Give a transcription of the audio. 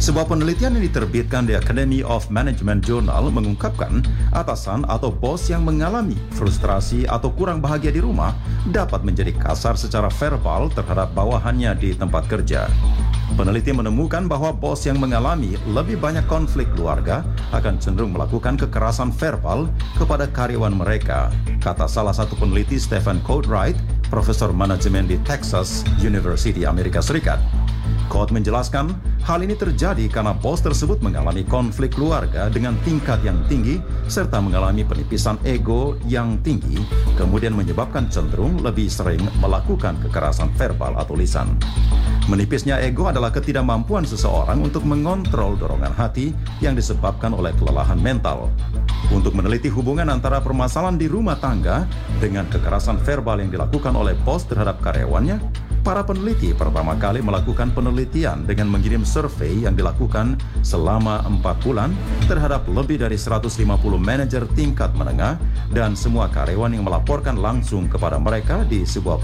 Sebuah penelitian yang diterbitkan di Academy of Management Journal mengungkapkan atasan atau bos yang mengalami frustrasi atau kurang bahagia di rumah dapat menjadi kasar secara verbal terhadap bawahannya di tempat kerja. Peneliti menemukan bahwa bos yang mengalami lebih banyak konflik keluarga akan cenderung melakukan kekerasan verbal kepada karyawan mereka, kata salah satu peneliti Stephen Courtwright, profesor manajemen di Texas University, Amerika Serikat. Court menjelaskan, hal ini terjadi karena bos tersebut mengalami konflik keluarga dengan tingkat yang tinggi serta mengalami penipisan ego yang tinggi, kemudian menyebabkan cenderung lebih sering melakukan kekerasan verbal atau lisan. Menipisnya ego adalah ketidakmampuan seseorang untuk mengontrol dorongan hati yang disebabkan oleh kelelahan mental. Untuk meneliti hubungan antara permasalahan di rumah tangga dengan kekerasan verbal yang dilakukan oleh bos terhadap karyawannya, para peneliti pertama kali melakukan penelitian dengan mengirim survei yang dilakukan selama 4 bulan terhadap lebih dari 150 manajer tingkat menengah dan semua karyawan yang melaporkan langsung kepada mereka di sebuah